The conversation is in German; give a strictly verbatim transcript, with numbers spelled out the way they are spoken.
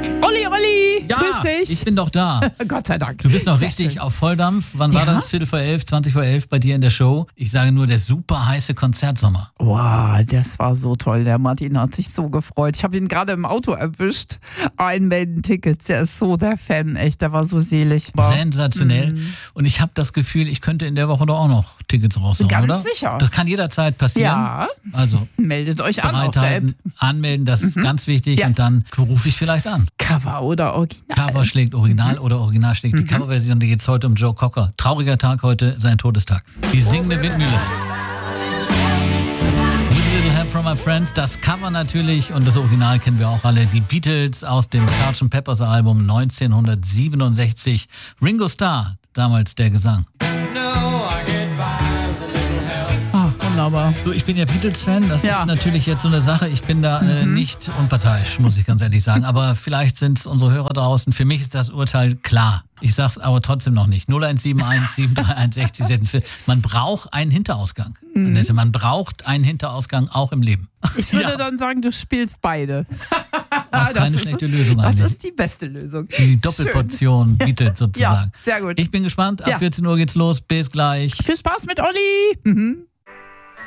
Olli, Olli, Ja, grüß dich. ich bin doch da. Gott sei Dank. Du bist noch Sehr richtig schön. auf Volldampf. Wann war Ja? das? Viertel vor elf, zwanzig vor elf bei dir in der Show? Ich sage nur, der super heiße Konzertsommer. Wow, das war so toll. Der Martin hat sich so gefreut. Ich habe ihn gerade im Auto erwischt. Einmelden Tickets. Der ist so der Fan, echt. Der war so selig. Wow. Sensationell. Mhm. Und ich habe das Gefühl, ich könnte in der Woche doch auch noch Tickets raushauen, Ganz oder? sicher. Das kann jederzeit passieren. Ja. Also Meldet euch an auf der App. bereithalten, anmelden, das ist ganz wichtig. Ja. Und dann rufe ich vielleicht an. Cover oder Original. Cover schlägt Original oder Original schlägt die Coverversion. Da geht es heute um Joe Cocker. Trauriger Tag heute, sein Todestag. Die singende Windmühle. With a Little Help from My Friends. Das Cover natürlich und das Original kennen wir auch alle. Die Beatles aus dem Sergeant Peppers Album neunzehnhundertsiebenundsechzig. Ringo Starr, damals der Gesang. Ah, wunderbar. So, ich bin ja Beatles-Fan, das Ja. ist natürlich jetzt so eine Sache. Ich bin da äh, nicht unparteiisch, muss ich ganz ehrlich sagen. Aber vielleicht sind es unsere Hörer draußen. Für mich ist das Urteil klar. Ich sag's aber trotzdem noch nicht. null eins sieben eins sieben drei eins sechs null. Man braucht einen Hinterausgang. Annette, man braucht einen Hinterausgang auch im Leben. Ich würde Ja. dann sagen, du spielst beide. Auch keine ist, schlechte Lösung Das eigentlich. ist die beste Lösung. Die Doppelportion Beatles sozusagen. Ja, sehr gut. Ich bin gespannt. Ab Ja. vierzehn Uhr geht's los. Bis gleich. Viel Spaß mit Olli. Mhm.